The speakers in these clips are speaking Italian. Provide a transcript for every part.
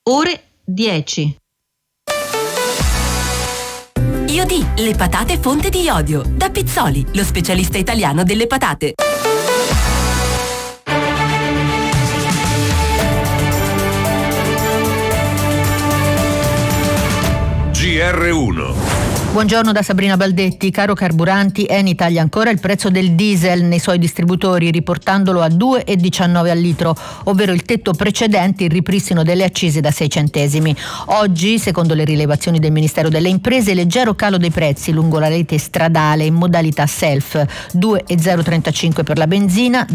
ore 10. Iodi, le patate fonte di iodio. Da Pizzoli, lo specialista italiano delle patate. GR1. Buongiorno da Sabrina Baldetti. Caro carburanti, Eni taglia ancora il prezzo del diesel nei suoi distributori, riportandolo a 2,19 al litro, ovvero il tetto precedente il ripristino delle accise da 6 centesimi. Oggi, secondo le rilevazioni del Ministero delle Imprese, leggero calo dei prezzi lungo la rete stradale in modalità self, 2,035 per la benzina,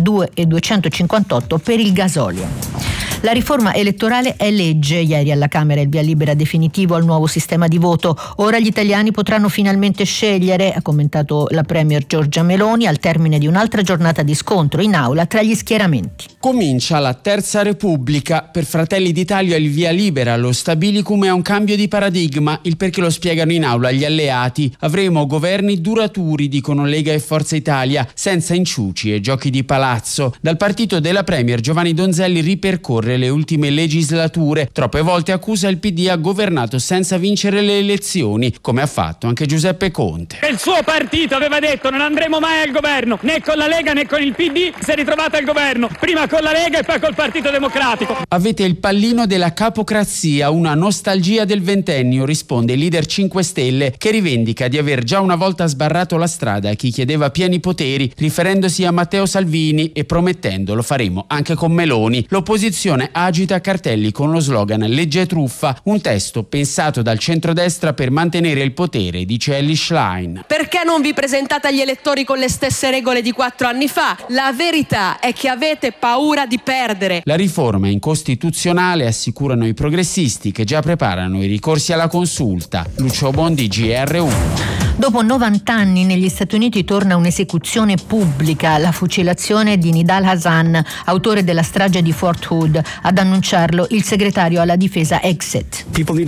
2,258 per il gasolio. La riforma elettorale è legge. Ieri alla Camera il via libera definitivo al nuovo sistema di voto. Ora gli italiani potranno finalmente scegliere, ha commentato la Premier Giorgia Meloni al termine di un'altra giornata di scontro in aula tra gli schieramenti. Comincia la Terza Repubblica. Per Fratelli d'Italia il via libera allo stabilicum è un cambio di paradigma, il perché lo spiegano in aula gli alleati. Avremo governi duraturi, dicono Lega e Forza Italia, senza inciuci e giochi di palazzo. Dal partito della Premier Giovanni Donzelli ripercorre le ultime legislature. Troppe volte accusa il PD ha governato senza vincere le elezioni, come ha fatto anche Giuseppe Conte. Il suo partito aveva detto non andremo mai al governo, né con la Lega né con il PD, si è ritrovato al governo, prima con la Lega e poi col Partito Democratico. Avete il pallino della capocrazia, una nostalgia del ventennio, risponde il leader 5 Stelle, che rivendica di aver già una volta sbarrato la strada a chi chiedeva pieni poteri, riferendosi a Matteo Salvini e promettendo lo faremo anche con Meloni. L'opposizione agita cartelli con lo slogan Legge truffa, un testo pensato dal centrodestra per mantenere il potere, dice Elly Schlein. Perché non vi presentate agli elettori con le stesse regole di 4 anni fa? La verità è che avete paura di perdere. La riforma è incostituzionale, assicurano i progressisti che già preparano i ricorsi alla consulta. Lucio Bondi, GR1. Dopo 90 anni negli Stati Uniti torna un'esecuzione pubblica, la fucilazione di Nidal Hasan, autore della strage di Fort Hood. Ad annunciarlo il segretario alla difesa Exit.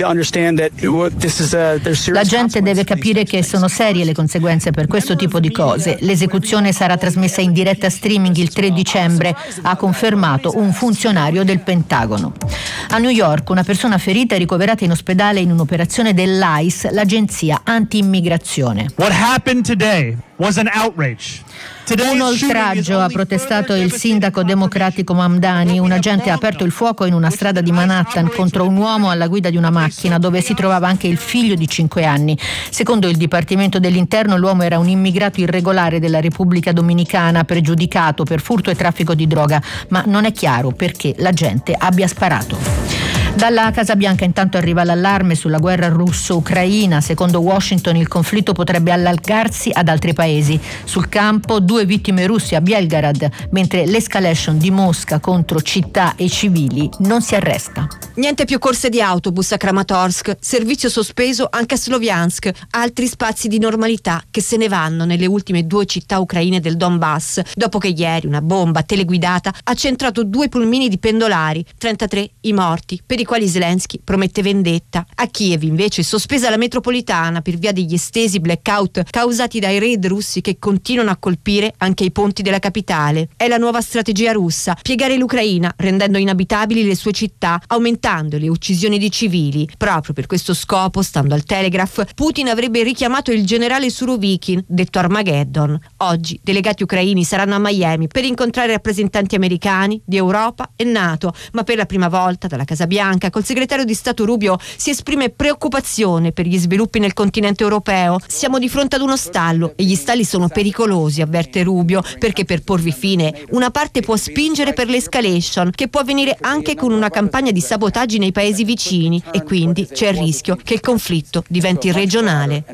La gente deve capire che sono serie le conseguenze per questo tipo di cose. L'esecuzione sarà trasmessa in diretta streaming il 3 dicembre, ha confermato un funzionario del Pentagono. A New York una persona ferita è ricoverata in ospedale in un'operazione dell'ICE, l'agenzia anti-immigrazione. What happened today was an outrage. Un oltraggio, ha protestato il sindaco democratico Mamdani. Un agente ha aperto il fuoco in una strada di Manhattan contro un uomo alla guida di una macchina dove si trovava anche il figlio di 5 anni. Secondo il Dipartimento dell'Interno l'uomo era un immigrato irregolare della Repubblica Dominicana pregiudicato per furto e traffico di droga, ma non è chiaro perché l'agente abbia sparato. Dalla Casa Bianca intanto arriva l'allarme sulla guerra russo-ucraina. Secondo Washington il conflitto potrebbe allargarsi ad altri paesi. Sul campo 2 vittime russi a Belgorod, mentre l'escalation di Mosca contro città e civili non si arresta. Niente più corse di autobus a Kramatorsk, servizio sospeso anche a Sloviansk, altri spazi di normalità che se ne vanno nelle ultime 2 città ucraine del Donbass, dopo che ieri una bomba teleguidata ha centrato 2 pulmini di pendolari, 33 i morti, per i quali Zelensky promette vendetta. A Kiev invece sospesa la metropolitana per via degli estesi blackout causati dai raid russi che continuano a colpire anche i ponti della capitale. È la nuova strategia russa, piegare l'Ucraina rendendo inabitabili le sue città, aumentando le uccisioni di civili. Proprio per questo scopo, stando al Telegraph, Putin avrebbe richiamato il generale Surovikin, detto Armageddon. Oggi delegati ucraini saranno a Miami per incontrare rappresentanti americani, di Europa e NATO, ma per la prima volta dalla Casa Bianca col segretario di Stato Rubio si esprime preoccupazione per gli sviluppi nel continente europeo. Siamo di fronte ad uno stallo e gli stalli sono pericolosi, avverte Rubio, perché per porvi fine una parte può spingere per l'escalation, che può avvenire anche con una campagna di sabotaggi nei paesi vicini, e quindi c'è il rischio che il conflitto diventi regionale.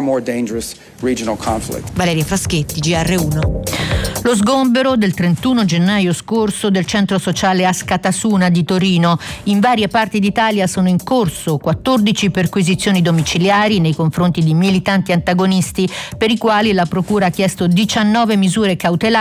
Valeria Fraschetti, GR1. Lo sgombero del 31 gennaio scorso del centro sociale Askatasuna di Torino. In varie parti d'Italia sono in corso 14 perquisizioni domiciliari nei confronti di militanti antagonisti, per i quali la procura ha chiesto 19 misure cautelari